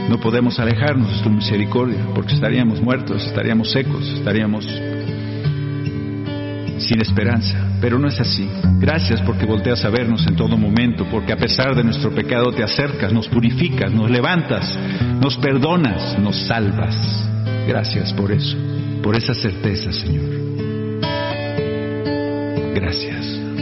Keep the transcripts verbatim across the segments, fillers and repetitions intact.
No podemos alejarnos de tu misericordia, porque estaríamos muertos, estaríamos secos, estaríamos sin esperanza. Pero no es así. Gracias porque volteas a vernos en todo momento, porque a pesar de nuestro pecado te acercas, nos purificas, nos levantas, nos perdonas, nos salvas. Gracias por eso, por esa certeza, Señor. Gracias.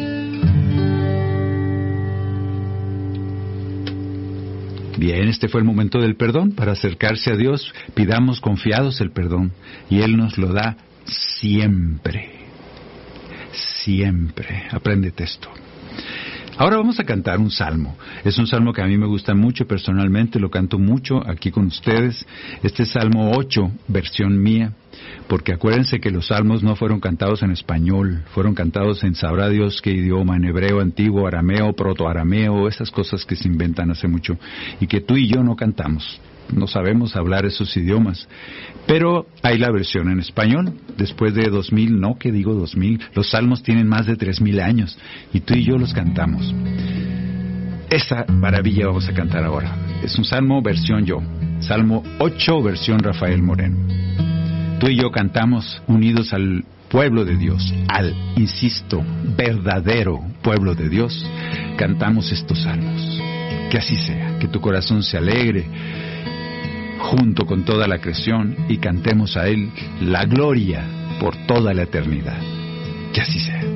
Bien, este fue el momento del perdón. Para acercarse a Dios, pidamos confiados el perdón, y Él nos lo da siempre. Siempre. Apréndete esto. Ahora vamos a cantar un salmo. Es un salmo que a mí me gusta mucho personalmente, lo canto mucho aquí con ustedes. Este es Salmo ocho, versión mía, porque acuérdense que los salmos no fueron cantados en español, fueron cantados en sabrá Dios qué idioma, en hebreo antiguo, arameo, protoarameo, esas cosas que se inventan hace mucho y que tú y yo no cantamos. No sabemos hablar esos idiomas, pero hay la versión en español. Después de dos mil, no, que digo dos mil, los salmos tienen más de tres mil años y tú y yo los cantamos. Esa maravilla vamos a cantar ahora. Es un salmo versión yo, Salmo ocho versión Rafael Moreno. Tú y yo cantamos unidos al pueblo de Dios, al, insisto, verdadero pueblo de Dios. Cantamos estos salmos. Que así sea, que tu corazón se alegre junto con toda la creación y cantemos a Él la gloria por toda la eternidad. Que así sea.